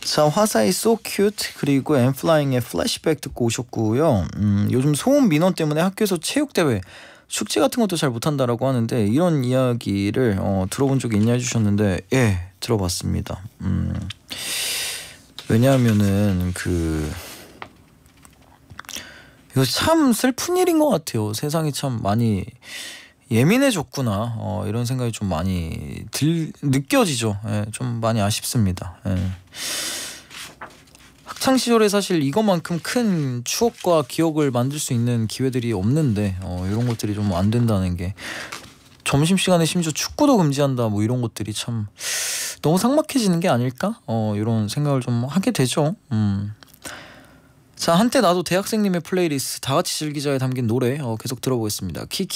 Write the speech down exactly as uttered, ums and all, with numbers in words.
자, 화사의 So Cute 그리고 엠플라잉의 플래시백 듣고 오셨고요. 음, 요즘 소음 민원 때문에 학교에서 체육대회 숙제 같은 것도 잘 못한다라고 하는데 이런 이야기를 어, 들어본 적이 있냐 해주셨는데 예, 들어봤습니다. 음, 왜냐하면은 그 이거 참 슬픈 일인 것 같아요. 세상이 참 많이 예민해졌구나 어, 이런 생각이 좀 많이 들 느껴지죠. 예, 좀 많이 아쉽습니다. 예. 학창 시절에 사실 이것만큼 큰 추억과 기억을 만들 수 있는 기회들이 없는데 어, 이런 것들이 좀 안 된다는 게 점심시간에 심지어 축구도 금지한다 뭐 이런 것들이 참 너무 삭막해지는 게 아닐까 어, 이런 생각을 좀 하게 되죠. 음. 자, 한때 나도 대학생님의 플레이리스트 다같이 즐기자에 담긴 노래 어, 계속 들어보겠습니다. 키키